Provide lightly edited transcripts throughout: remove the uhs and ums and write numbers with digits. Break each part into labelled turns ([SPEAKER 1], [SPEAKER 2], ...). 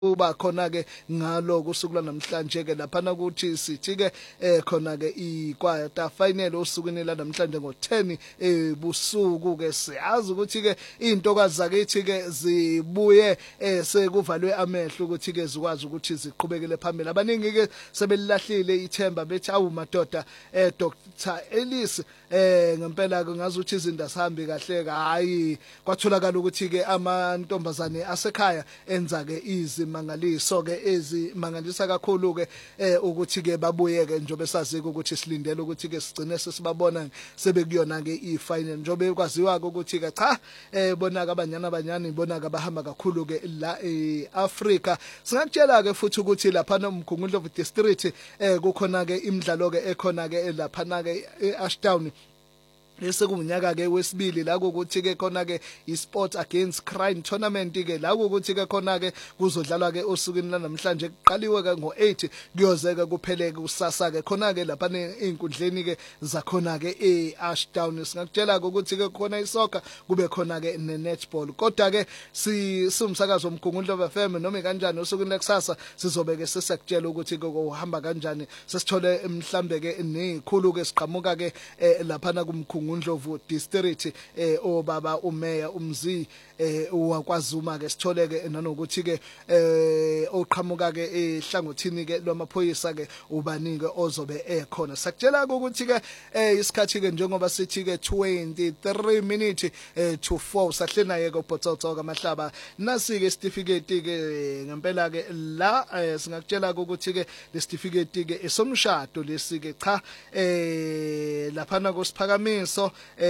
[SPEAKER 1] uba khona ke ngalo kusuku namhlanje ke lapha na kuthi sithi ke khona ke ikwata final osukwini la namhlanje ngo10 ebusuku ke siyazi ukuthi ke intokazi zakithi ke zibuye sekuvalwe amehlo ukuthi ke zikwazi ukuthi ziqhubekele phambili abaningi ke sebelilahlile ithemba bethi awu madoda Dr Ellis ngempela ke ngazi ukuthi izinto asihambi kahle hayi kwatholakala ukuthi ke amantombazane asekhaya enza ke izimangaliso ke ezimangalisa kakhulu ke ukuthi ke babuye ke njobe sazi ukuthi silindele ukuthi ke sigcine sesibabona sebekuyona ke ifinal njobe kwaziwa ukuthi ke cha bona ke abanyana bona ke bahamba kakhulu ke la eAfrica singakutshela ke futhi ukuthi lapha nomkhungundlovu district kukhona ke imidlalo ke ekhona ke lapha na ke eAshtown esekunyaka ke wesibili la ukuthi ke khona ke iSports Against Crime Tournament ke la ukuthi ke khona ke kuzodlalwa ke osukwini namhlanje kuqaliwe ke ngo8 kuyozeka kupheleke kusasa ke khona ke lapha einkundleni ke zakhona ke eAshtown singakutshela ukuthi ke khona isoccer kube khona ke nenetball kodwa ke sumsakazo omkhungundlovu FM noma kanjani osukwini lekusasa sizobe ke sesakutshela ukuthi ke uhamba kanjani sesithole mhlambe ke nezikhulu ke siqhamuka ke lapha na kumkhungu Ndlovu district obaba umeya umzi wakwaZuma ke sithole ke nanokuthi ke oqhamuka ke ehlangothini ke lwamaphoyisa ke ubaningi ozobe ekhona sakutshela ukuthi ke isikhathi ke njengoba sithi ke 23 minutes to 4 sahle naye ke uBotsotso kaMahlaba nasi ke certificate ke ngempela ke la singakutshela ukuthi ke le certificate ke esomshado lesi ke cha lapha na kusiphakamiso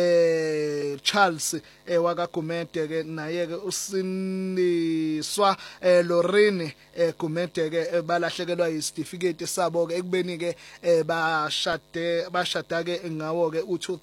[SPEAKER 1] Charles wakagumede ke naye ke usiniswa Lorraine gumede ke balahlekelwa icertificate sabo ke ekubeni ke bashada ke ngawo ke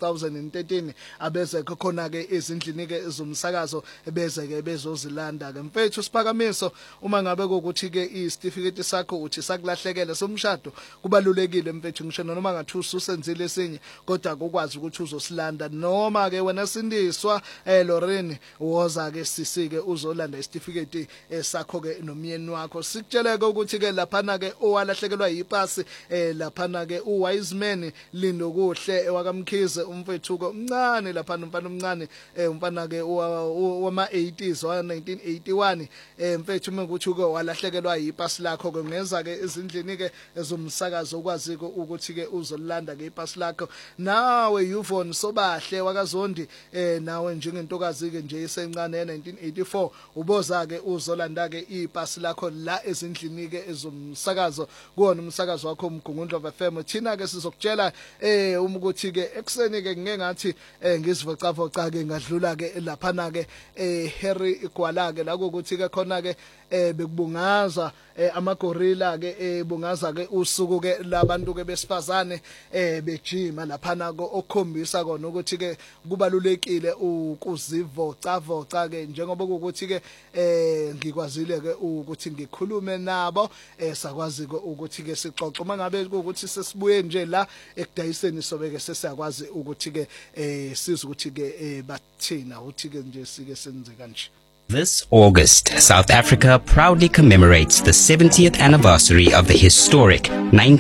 [SPEAKER 1] u2013 abeze khona ke ezindlini ke zomsakazo beze ke bezozilanda ke mfethu siphakamiso uma ngabe ukuthi ke icertificate sakho uthi sakulahlekela somshado kubalulekile mfethu ngisho noma ngathi usenzile esinye kodwa ukwazi ukuthi uzosilanda noma ke wena sindiswa Lorraine woza ke sisike uzolanda icertificate sakho ke nomyeni wakho sikutsheleke ukuthi ke lapha na ke owalahlekelwa yipasi lapha na ke uWiseman lindo kuhle wakamkhize umfethu ko umncane lapha umfana omncane umfana ke wama 80s wa 1981 mfethu ukuthi ke walahlekelwa yipasi lakho ke ngeza ke ezindlini ke ezomsakazo ukwazi ukuthi ke uzolanda ke ipasi lakho nawe Yvonne Sobahle wakaZondi nawe njengentokazi ke nje isencane ye1984 uboza ke uzolanda ke ipasi lakho la ezindlini ke ezomsakazo kuona umsakazo wakho umGungundlovu FM thina ke sizokutshela ukuthi ke ekseni ke ngeke ngathi ngizivocavoca ke ngadlula ke lapha na ke Harry Igwala ke la ukuthi ke khona ke bekubungaza amagorilla ke bungaza ke usuku ke labantu ke besifazane bejima lapha nako okhombisa kona ukuthi ke kubalulekile ukuzivocavoca ke njengoba ukuthi ke ngikwazile ke ukuthi ngikhulume nabo sakwazi ukuthi ke sixoxe uma ngabe ukuthi sesibuye nje la ekudayiseni sobe ke sesiyakwazi ukuthi ke siza ukuthi ke bathina uthi ke nje sike senze kanje.
[SPEAKER 2] This August, South Africa proudly commemorates the 70th anniversary of the historic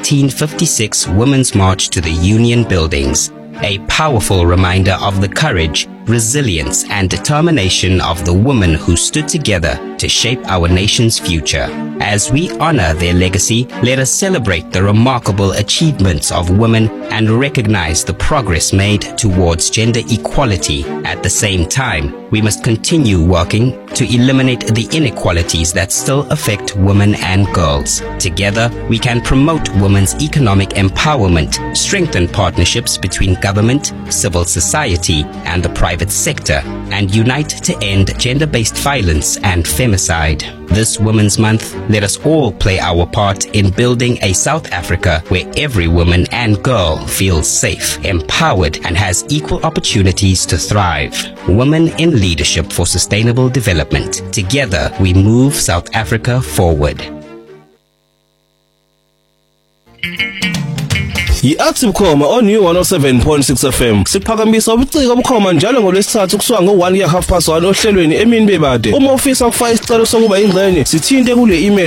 [SPEAKER 2] 1956 Women's March to the Union Buildings, a powerful reminder of the courage, resilience and determination of the women who stood together to shape our nation's future. As we honor their legacy, let us celebrate the remarkable achievements of women and recognize the progress made towards gender equality. At the same time, we must continue working to eliminate the inequalities that still affect women and girls. Together, we can promote women's economic empowerment, strengthen partnerships between government, civil society, and the private sector, and unite to end gender-based violence and femicide. This Women's Month, let us all play our part in building a South Africa where every woman and girl feels safe, empowered, and has equal opportunities to thrive. Women in Leadership for Sustainable Development. Together, we move South Africa forward.
[SPEAKER 3] yi-Active Khoma on New 107.6 FM. Siphakamisa ubuciko obukhoma njalo ngolwesithathu kusuka ngo-1 ya 1:30 ohlelweni emini bebade. Uma ufisa ukufaka isicelo sokuba ingxenye, sithinte kule email